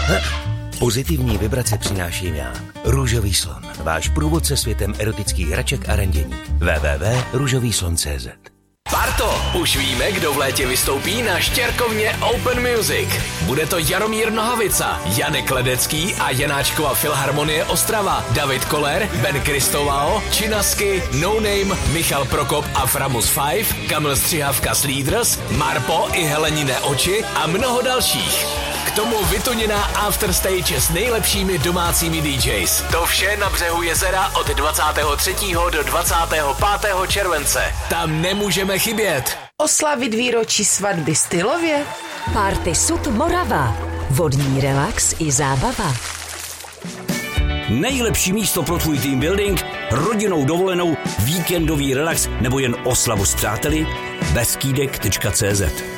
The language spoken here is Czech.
Pozitivní vibrace přináším já, Růžový slon, váš průvodce světem erotických hraček a randění. www.ružovýslon.cz. Parto, už víme, kdo v létě vystoupí na Štěrkovně Open Music. Bude to Jaromír Nohavica, Janek Ledecký a Janáčkova Filharmonie Ostrava, David Koller, Ben Kristovao, Činasky, No Name, Michal Prokop a Framus 5, Kamil Střihavka s Leaders, Marpo i Helenine oči a mnoho dalších. K tomu vytuněná afterstage s nejlepšími domácími DJs. To vše na břehu jezera od 23. do 25. července. Tam nemůžeme chybět. Oslavit výročí svatby stylově? Party Sud Morava. Vodní relax i zábava. Nejlepší místo pro tvůj team building, rodinnou dovolenou, víkendový relax nebo jen oslavu s přáteli? Beskydek.cz